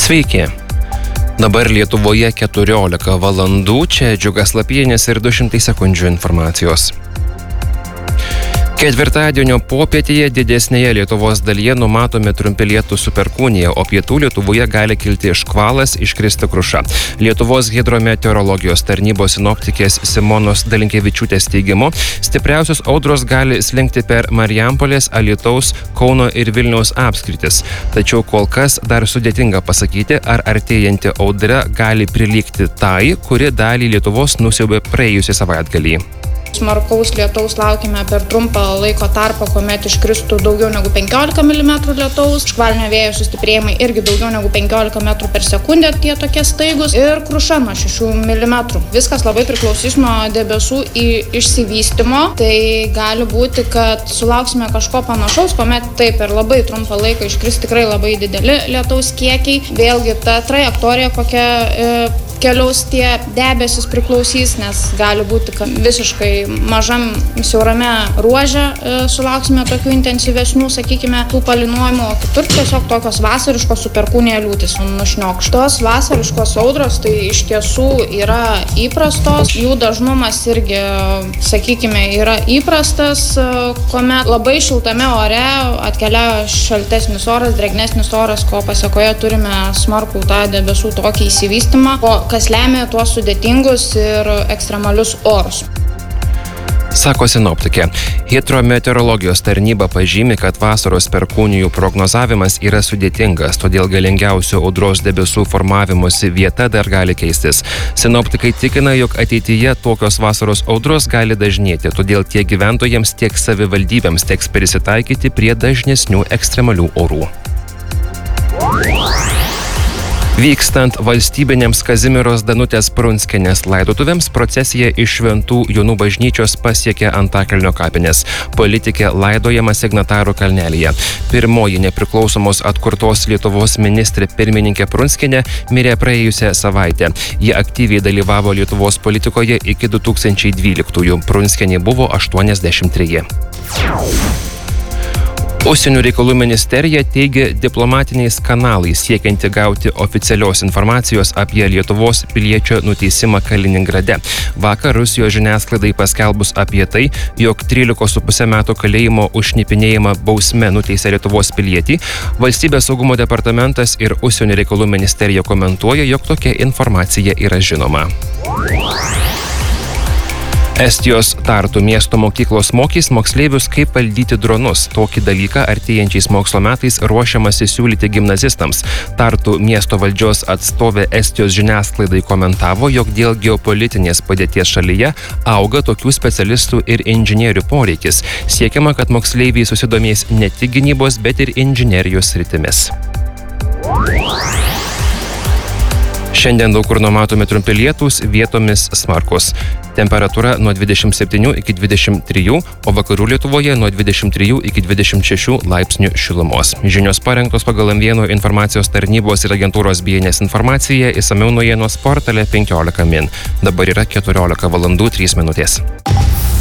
Sveiki. Dabar Lietuvoje 14 valandų, čia Džiugas Lapienis ir 200 sekundžių informacijos. Ketvirtadienio popietėje didesnėje Lietuvos dalyje numatomi trumpi lietūs su perkūnija, o pietų Lietuvoje gali kilti škvalas, iškristi kruša. Lietuvos hidrometeorologijos tarnybos sinoptikės Simonos Dalinkevičiūtės teigimu, stipriausios audros gali slinkti per Marijampolės, Alytaus, Kauno ir Vilniaus apskritis. Tačiau kol kas dar sudėtinga pasakyti, ar artėjanti audra gali prilygti tai, kuri dalį Lietuvos nusiaubė praėjusį savaitgalį. Smarkaus lietaus laukime per trumpą laiko tarpą, kuomet iškristų daugiau negu 15 mm lietaus. Škvalinio vėjo sustiprėjimai irgi daugiau negu 15 m per sekundę, tie tokie staigus. Ir kruša nuo 6 mm. Viskas labai priklausys nuo debesų išsivystymo. Tai gali būti, kad sulauksime kažko panašaus, kuomet taip per labai trumpą laiką iškris tikrai labai dideli lietaus kiekiai. Vėlgi ta trajektorija, kokia keliaus tie debesis priklausys, nes gali būti, kad visiškai mažam siaurame ruože sulauksime tokių intensyvesnių, sakykime, tų palynojimų, o kitur tiesiog tokios vasariškos su perkūnija liūtys nušniokštos. Vasariškos audros tai iš tiesų yra įprastos, jų dažnumas irgi, sakykime, yra įprastas, kuomet labai šiltame ore atkeliauja šaltesnis oras, drėgnesnis oras, ko pasekoje turime smarkų tą debesų tokį įsivystymą, kas lemia tuos sudėtingus ir ekstremalius orus. Sako sinoptikė. Hidrometeorologijos tarnyba pažymi, kad vasaros perkūnijų prognozavimas yra sudėtingas, todėl galingiausių audros debesų formavimosi vieta dar gali keistis. Sinoptikai tikina, jog ateityje tokios vasaros audros gali dažnėti, todėl tiek gyventojams, tiek savivaldybėms teks prisitaikyti prie dažnesnių ekstremalių orų. Vykstant valstybinėms Kazimieros Danutės Prunskienės laidotuvėms, procesija iš Šventų Jonų bažnyčios pasiekė Antakalnio kapines. Politikė laidojama Signatarų kalnelyje. Pirmoji nepriklausomos atkurtos Lietuvos ministrė pirmininkė Prunskienė mirė praėjusią savaitę. Ji aktyviai dalyvavo Lietuvos politikoje iki 2012. Prunskienė buvo 83. Užsienio reikalų ministerija teigia diplomatiniais kanalais siekianti gauti oficialios informacijos apie Lietuvos piliečio nuteisimą Kaliningrade. Vakar Rusijos žiniasklaidai paskelbus apie tai, jog 13,5 metų kalėjimo už šnipinėjimą bausme nuteisė Lietuvos pilietį, Valstybės saugumo departamentas ir Užsienio reikalų ministerija komentuoja, jog tokia informacija yra žinoma. Estijos Tartu miesto mokyklos mokys moksleivius, kaip valdyti dronus. Tokį dalyką artėjančiais mokslo metais ruošiamasi siūlyti gimnazistams. Tartu miesto valdžios atstovė Estijos žiniasklaidai komentavo, jog dėl geopolitinės padėties šalyje auga tokių specialistų ir inžinierių poreikis. Siekiama, kad moksleiviai susidomės ne tik gynybos, bet ir inžinerijos sritimis. Šiandien daug kur numatomi trumpi lietūs, vietomis smarkus. Temperatūra nuo 27 iki 23, o vakarų Lietuvoje nuo 23 iki 26 laipsnių šilumos. Žinios parengtos pagal M1 informacijos tarnybos ir agentūros BNS informaciją, išsamiau naujienos portale 15 min. Dabar yra 14 valandų 3 minutės.